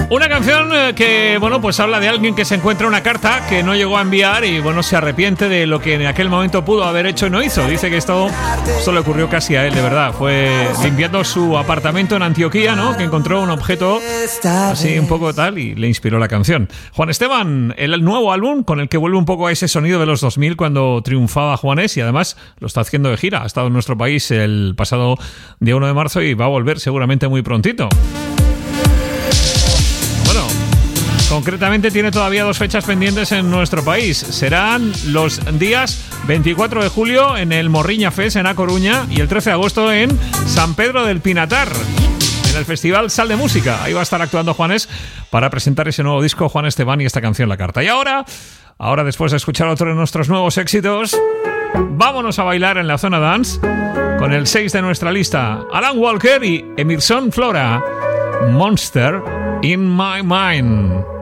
Una canción que, bueno, pues habla de alguien que se encuentra una carta que no llegó a enviar y, bueno, se arrepiente de lo que en aquel momento pudo haber hecho y no hizo. Dice que esto le ocurrió casi a él, de verdad. Fue limpiando su apartamento en Antioquía, ¿no?, que encontró un objeto así un poco tal y le inspiró la canción. Juan Esteban, el nuevo álbum con el que vuelve un poco a ese sonido de los 2000 cuando triunfaba Juanes, y además lo está haciendo de gira. Ha estado en nuestro país el pasado día 1 de marzo y va a volver seguramente muy prontito. Concretamente tiene todavía 2 fechas pendientes en nuestro país. Serán los días 24 de julio en el Morriña Fest en A Coruña y el 13 de agosto en San Pedro del Pinatar, en el Festival Sal de Música. Ahí va a estar actuando Juanes para presentar ese nuevo disco, Juan Esteban, y esta canción La Carta. Y ahora después de escuchar otro de nuestros nuevos éxitos, vámonos a bailar en la zona dance con el 6 de nuestra lista, Alan Walker y Emerson Flora, Monster in My Mind.